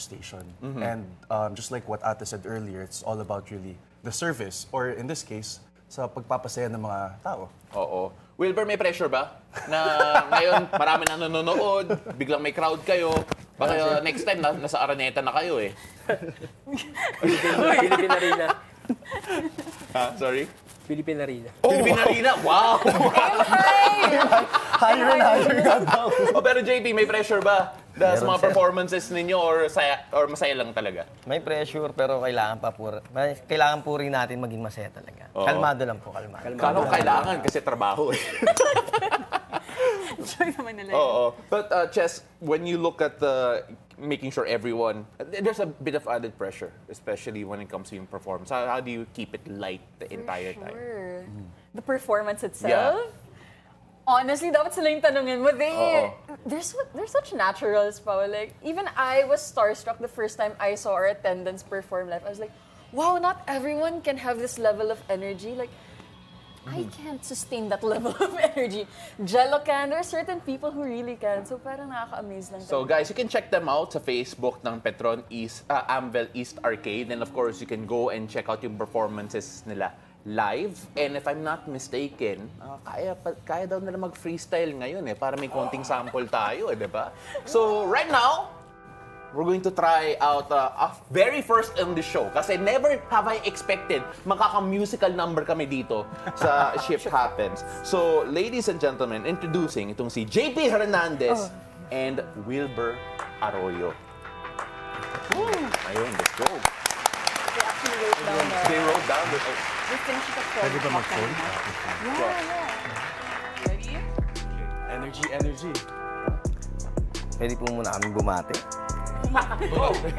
station. And just like what Ate said earlier, it's all about really the service, or in this case, sa pagpapasaya ng mga tao. Oo. Wilber, may pressure ba? Na ngayon, marami na nanonood, biglang may crowd kayo. Baka next time, nasa Araneta na kayo eh. Philippine Arena. Sorry? Philippine Arena. Philippine Arena? Wow! Higher and higher nga daw. Pero JP, may pressure ba? Sa mga performances ninyo or masaya lang talaga? May pressure pero kailangan po rin natin maging masaya talaga. Kalmado lang po, kalmado. Kala ko kailangan kasi trabaho eh. Enjoy naman nila. Oo. But Chess, when you look at making sure everyone, there's a bit of added pressure, especially when it comes to yung performance. How do you keep it light the entire time? The performance itself? Yeah. Honestly, dapat sila yung tanungin mo. They're such naturals, pa. Like, even I was starstruck the first time I saw our attendants perform live. I was like, wow, not everyone can have this level of energy. Like, I can't sustain that level of energy. Jello can. There are certain people who really can. So, parang nakaka-amaze lang. So guys, you can check them out sa Facebook ng Petron Amvel East Arcade. And of course, you can go and check out yung performances nila live. And if I'm not mistaken, kaya daw nila mag-freestyle ngayon eh, para may konting sample tayo, di ba? So right now, we're going to try out a very first on the show. Kasi never have I expected makaka-musical number kami dito sa Shift Happens. So, ladies and gentlemen, introducing itong si JP Hernandez and Wilber Arroyo. Ayun, let's go. They actually wrote down They wrote down the... We finished the phone. Pwede ba mag-phone? Yeah. Ready? Energy, energy. Pwede po muna kami bumati.